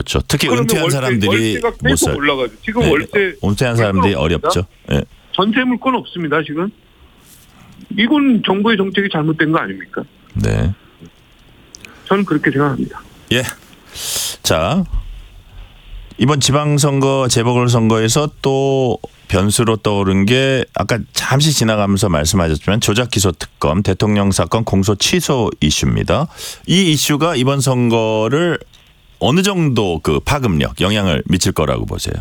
그렇죠. 특히 그러면 은퇴한 사람들이 월세가 못 계속 살. 올라가죠. 지금 네, 월세 은퇴한 사람들이 어렵죠. 네. 전세 물건 없습니다. 지금 이건 정부의 정책이 잘못된 거 아닙니까? 네. 저는 그렇게 생각합니다. 예. 자, 이번 지방선거 재보궐선거에서 또 변수로 떠오른 게 아까 잠시 지나가면서 말씀하셨지만 조작기소 특검, 대통령 사건 공소 취소 이슈입니다. 이 이슈가 이번 선거를 어느 정도 그 파급력, 영향을 미칠 거라고 보세요?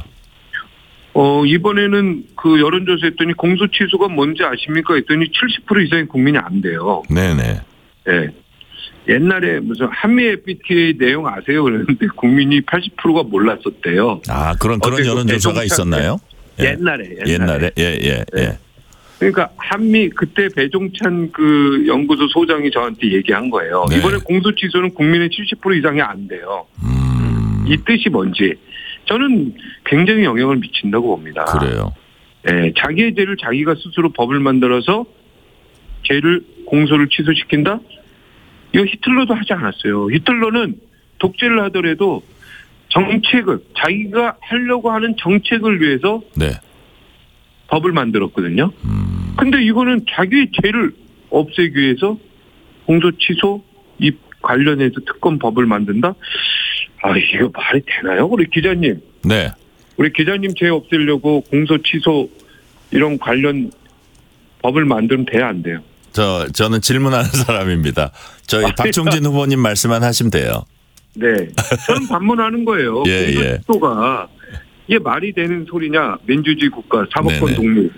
이번에는 그 여론조사 했더니 공소 취소가 뭔지 아십니까? 했더니 70% 이상의 국민이 안 돼요. 네네. 네. 옛날에 무슨 한미 FTA 내용 아세요? 그랬는데 국민이 80%가 몰랐었대요. 아, 그런 여론조사가 있었나요? 옛날에. 예. 그러니까 한미 그때 배종찬 그 연구소 소장이 저한테 얘기한 거예요. 네. 이번에 공소 취소는 국민의 70% 이상이 안 돼요. 이 뜻이 뭔지 저는 굉장히 영향을 미친다고 봅니다. 그래요. 네, 자기의 죄를 자기가 스스로 법을 만들어서 죄를 공소를 취소시킨다? 이거 히틀러도 하지 않았어요. 히틀러는 독재를 하더라도 정책을 자기가 하려고 하는 정책을 위해서 네. 법을 만들었거든요. 근데 이거는 자기의 죄를 없애기 위해서 공소 취소 이 관련해서 특검 법을 만든다? 아, 이거 말이 되나요? 우리 기자님. 네. 우리 기자님 죄 없애려고 공소 취소 이런 관련 법을 만들면 돼야 안 돼요? 저는 질문하는 사람입니다. 저희 박종진 후보님 말씀만 하시면 돼요. 네. 저는 반문하는 거예요. 예. 공소 취소가 이게 말이 되는 소리냐? 민주주의 국가, 사법권 네네. 독립,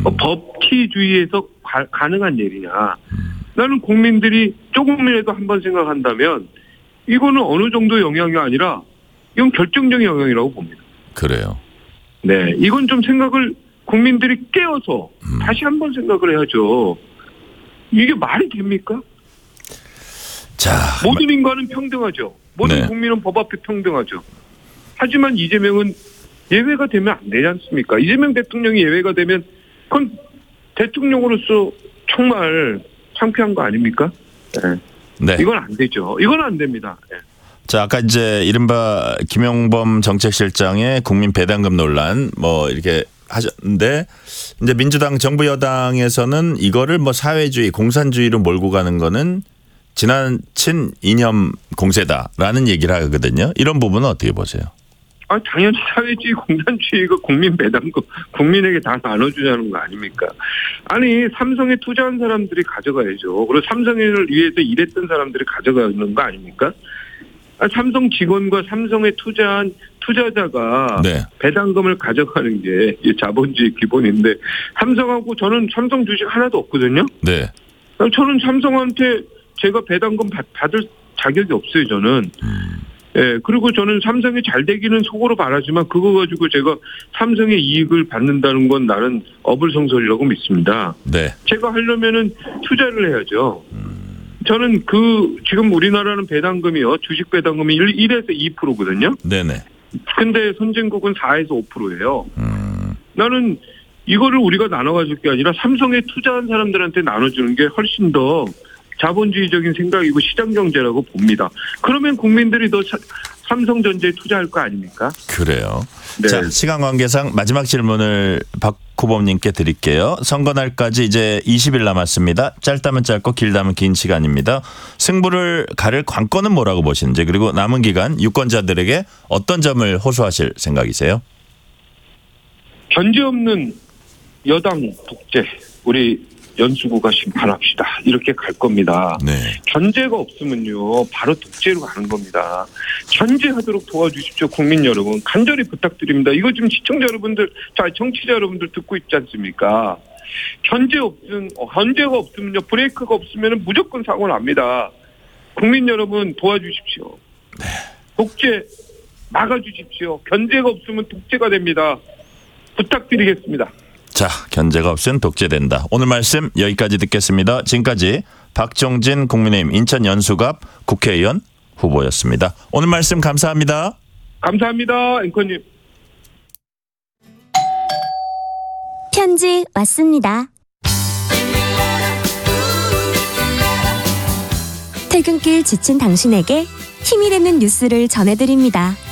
법치주의에서 가능한 일이냐? 나는 국민들이 조금이라도 한번 생각한다면 이거는 어느 정도 영향이 아니라 이건 결정적인 영향이라고 봅니다. 그래요. 네, 이건 좀 생각을 국민들이 깨어서 다시 한번 생각을 해야죠. 이게 말이 됩니까? 자, 모든 인간은 평등하죠. 모든 네. 국민은 법 앞에 평등하죠. 하지만 이재명은 예외가 되면 안 되지 않습니까? 이재명 대통령이 예외가 되면 그건 대통령으로서 정말 창피한 거 아닙니까? 네. 네. 이건 안 되죠. 이건 안 됩니다. 네. 자, 아까 이제 이른바 김용범 정책실장의 국민 배당금 논란 뭐 이렇게 하셨는데 이제 민주당 정부 여당에서는 이거를 뭐 사회주의, 공산주의로 몰고 가는 거는 지나친 이념 공세다라는 얘기를 하거든요. 이런 부분은 어떻게 보세요? 아, 당연히 사회주의, 공산주의가 국민 배당금 국민에게 다 나눠주자는 거 아닙니까? 아니, 삼성에 투자한 사람들이 가져가야죠. 그리고 삼성을 위해서 일했던 사람들이 가져가는 거 아닙니까? 삼성 직원과 삼성에 투자한 투자자가 네. 배당금을 가져가는 게 자본주의 기본인데 삼성하고 저는 삼성 주식 하나도 없거든요. 네. 저는 삼성한테 제가 배당금 받을 자격이 없어요. 저는. 예, 그리고 저는 삼성이 잘 되기는 속으로 바라지만 그거 가지고 제가 삼성의 이익을 받는다는 건 나는 어불성설이라고 믿습니다. 네. 제가 하려면은 투자를 해야죠. 저는 지금 우리나라는 배당금이요. 주식 배당금이 1에서 2%거든요. 네네. 근데 선진국은 4에서 5%예요. 나는 이거를 우리가 나눠가질 게 아니라 삼성에 투자한 사람들한테 나눠주는 게 훨씬 더 자본주의적인 생각이고 시장경제라고 봅니다. 그러면 국민들이 더 삼성전자에 투자할 거 아닙니까? 그래요. 네. 자, 시간 관계상 마지막 질문을 박 후보님께 드릴게요. 선거 날까지 이제 20일 남았습니다. 짧다면 짧고 길다면 긴 시간입니다. 승부를 가를 관건은 뭐라고 보시는지 그리고 남은 기간 유권자들에게 어떤 점을 호소하실 생각이세요? 견제 없는 여당 독재 우리 연수구가 심판합시다. 이렇게 갈 겁니다. 네. 견제가 없으면요. 바로 독재로 가는 겁니다. 견제하도록 도와주십시오. 국민 여러분. 간절히 부탁드립니다. 이거 지금 시청자 여러분들, 정치자 여러분들 듣고 있지 않습니까? 견제가 없으면요. 브레이크가 없으면 무조건 사고 납니다. 국민 여러분 도와주십시오. 네. 독재 막아주십시오. 견제가 없으면 독재가 됩니다. 부탁드리겠습니다. 자, 견제가 없으면 독재된다. 오늘 말씀 여기까지 듣겠습니다. 지금까지 박종진 국민의힘 인천 연수갑 국회의원 후보였습니다. 오늘 말씀 감사합니다. 감사합니다. 앵커님. 편지 왔습니다. 퇴근길 지친 당신에게 힘이 되는 뉴스를 전해드립니다.